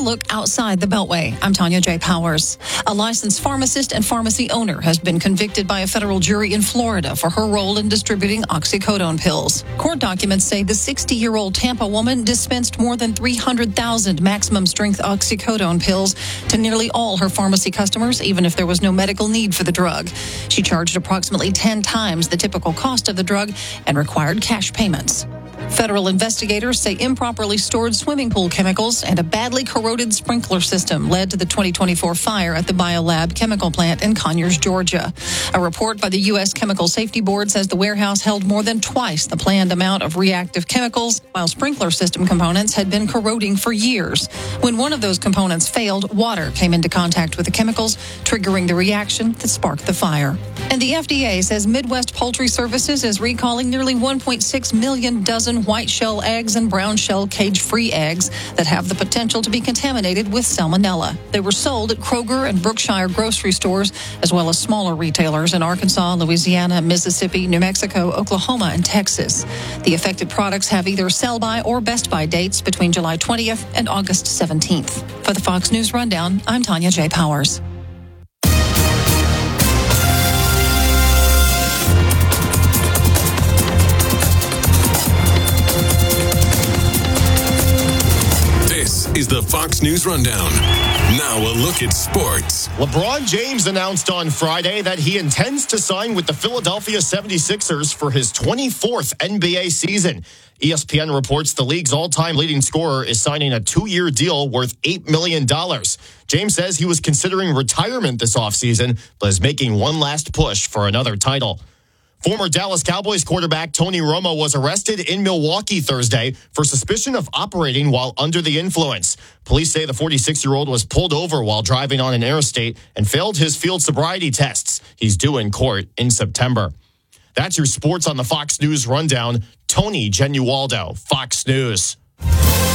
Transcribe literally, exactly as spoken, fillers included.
look outside the Beltway. I'm Tanya J. Powers. A licensed pharmacist and pharmacy owner has been convicted by a federal jury in Florida for her role in distributing oxycodone pills. Court documents say the sixty-year-old Tampa woman dispensed more than three hundred thousand maximum-strength oxycodone pills to nearly all her pharmacy customers, even if there was no medical need for the drug. She charged approximately ten times the typical cost of the drug and required cash payments. Federal investigators say improperly stored swimming pool chemicals and a badly corroded sprinkler system led to the twenty twenty-four fire at the Biolab chemical plant in Conyers, Georgia. A report by the U S Chemical Safety Board says the warehouse held more than twice the planned amount of reactive chemicals, while sprinkler system components had been corroding for years. When one of those components failed, water came into contact with the chemicals, triggering the reaction that sparked the fire. And the F D A says Midwest Poultry Services is recalling nearly one point six million dozen white shell eggs and brown shell cage-free eggs that have the potential to be contaminated with salmonella. They were sold at Kroger and Brookshire grocery stores, as well as smaller retailers in Arkansas, Louisiana, Mississippi, New Mexico, Oklahoma, and Texas. The affected products have either sell-by or best-by dates between July twentieth and August seventeenth. For the Fox News Rundown, I'm Tanya J. Powers. Is the Fox News Rundown. Now a look at sports. LeBron James announced on Friday that he intends to sign with the Philadelphia seventy-sixers for his twenty-fourth N B A season. E S P N reports the league's all-time leading scorer is signing a two-year deal worth eight million dollars. James says he was considering retirement this offseason, but is making one last push for another title. Former Dallas Cowboys quarterback Tony Romo was arrested in Milwaukee Thursday for suspicion of operating while under the influence. Police say the forty-six-year-old was pulled over while driving on an interstate and failed his field sobriety tests. He's due in court in September. That's your sports on the Fox News Rundown. Tony Genualdo, Fox News.